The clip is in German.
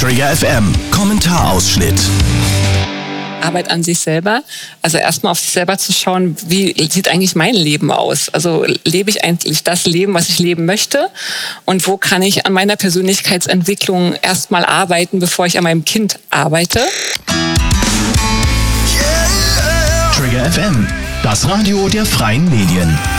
Trigger FM Kommentarausschnitt. Arbeit an sich selber. Also erstmal auf sich selber zu schauen, wie sieht eigentlich mein Leben aus? Also lebe ich eigentlich das Leben, was ich leben möchte? Und wo kann ich an meiner Persönlichkeitsentwicklung erstmal arbeiten, bevor ich an meinem Kind arbeite? Trigger FM, das Radio der freien Medien.